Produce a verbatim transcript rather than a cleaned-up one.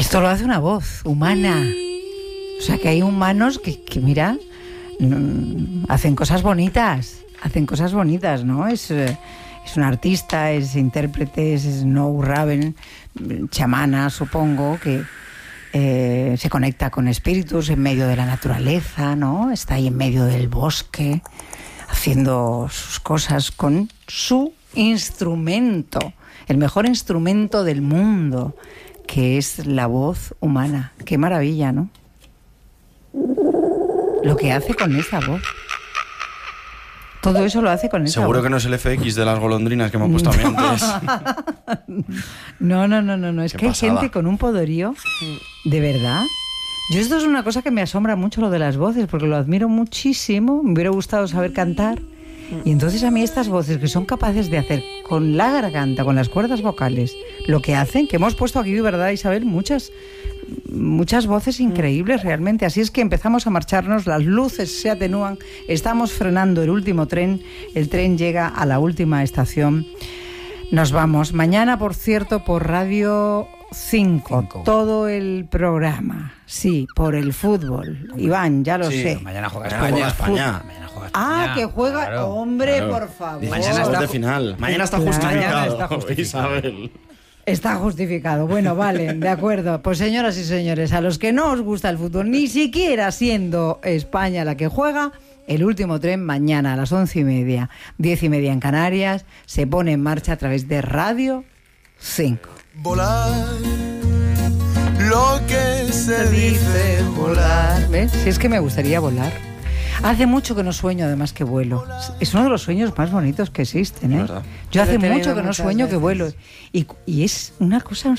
Esto lo hace una voz humana. O sea, que hay humanos que, que mira, mm, hacen cosas bonitas. Hacen cosas bonitas, ¿no? Es, eh, es un artista, es intérprete, es Snow Raven, chamana, supongo, que eh, se conecta con espíritus en medio de la naturaleza, ¿no? Está ahí en medio del bosque, haciendo sus cosas con su instrumento, el mejor instrumento del mundo, que es la voz humana. Qué maravilla, ¿no? Lo que hace con esa voz. Todo eso lo hace con esa Seguro voz. que no es el F X de las golondrinas que hemos puesto a mí antes. No, no, no, no, no. Es Qué que hay pasada. gente con un poderío, de verdad. Yo esto es una cosa que me asombra mucho, lo de las voces, porque lo admiro muchísimo. Me hubiera gustado saber cantar. Y entonces a mí estas voces que son capaces de hacer con la garganta, con las cuerdas vocales, lo que hacen, que hemos puesto aquí, ¿verdad, Isabel? Muchas, muchas voces increíbles realmente. Así es que empezamos a marcharnos, las luces se atenúan, estamos frenando el último tren, el tren llega a la última estación. Nos vamos. Mañana, por cierto, por Radio cinco, Cinco. todo el programa. Sí, por el fútbol. Iván, ya lo Sí, sé. Mañana juega Mañana España. juega España. Mañana juega Ah, España. que juega... Claro, Hombre, claro. por favor. Mañana Mañana está- de final. Mañana está Claro. justificado. Mañana está justificado. Isabel. Está justificado. Bueno, vale, de acuerdo. Pues señoras y señores, a los que no os gusta el fútbol, ni siquiera siendo España la que juega, el último tren mañana a las once y media, diez y media en Canarias, se pone en marcha a través de Radio cinco. Volar, lo que se dice volar. ¿Ves? Si es que me gustaría volar. Hace mucho que no sueño, además, que vuelo. Es uno de los sueños más bonitos que existen, ¿eh? Es verdad. Yo hace Lo he tenido mucho que no muchas sueño que veces. vuelo. Y, y es una cosa